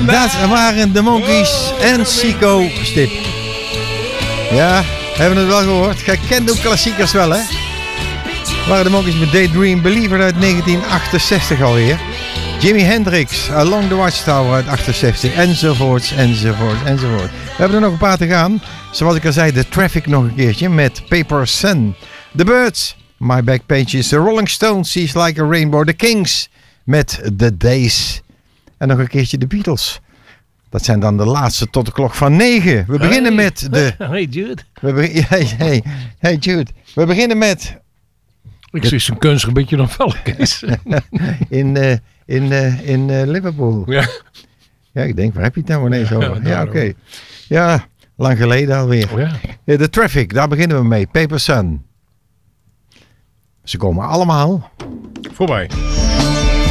Dat waren de Monkees en Chico Stip. Ja, hebben we het wel gehoord. Jij kent ook klassiekers wel, hè? Waren de Monkees met Daydream Believer uit 1968 alweer. Jimi Hendrix, Along the Watchtower uit 68, enzovoorts. We hebben er nog een paar te gaan. Zoals ik al zei, The Traffic nog een keertje met Paper Sun. The Birds, My Back Pages, The Rolling Stones, Seas Like a Rainbow, The Kings met The Days. En nog een keertje de Beatles. Dat zijn dan de laatste tot de klok van 9. We beginnen met de... Hey Jude. Hey Jude. We beginnen met... Ik zie zijn kunstgebiedje nog wel eens. in Liverpool. Ja. Ja, ik denk, waar heb je het nou ineens over? Ja, oké. Ja, lang geleden alweer. Oh, ja. The Traffic, daar beginnen we mee. Paper Sun. Ze komen allemaal voorbij.